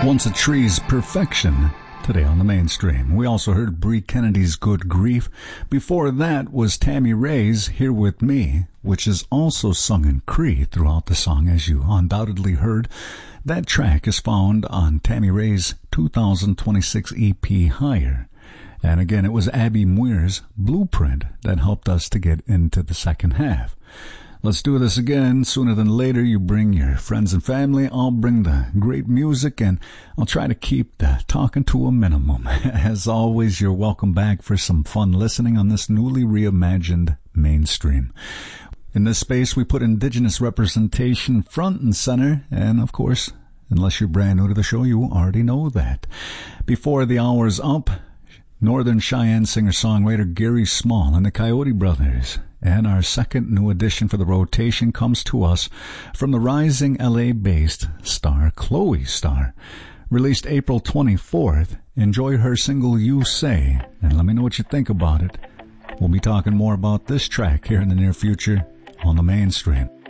Once a Tree's Perfection, today on the mainstream. We also heard Bree Kennedy's Good Grief. Before that was Tammy Rae's Here With Me, which is also sung in Cree throughout the song, as you undoubtedly heard. That track is found on Tammy Rae's 2026 EP, Higher. And again, it was Abby Muir's Blueprint that helped us to get into the second half. Let's do this again. Sooner than later, you bring your friends and family. I'll bring the great music, and I'll try to keep the talking to a minimum. As always, you're welcome back for some fun listening on this newly reimagined mainstream. In this space, we put Indigenous representation front and center, and of course, unless you're brand new to the show, you already know that. Before the hour's up, Northern Cheyenne singer-songwriter Gary Small and the Coyote Brothers. And our second new addition for the rotation comes to us from the rising LA-based star Chloe Star. Released April 24th, enjoy her single You Say, and let me know what you think about it. We'll be talking more about this track here in the near future on the mainstream.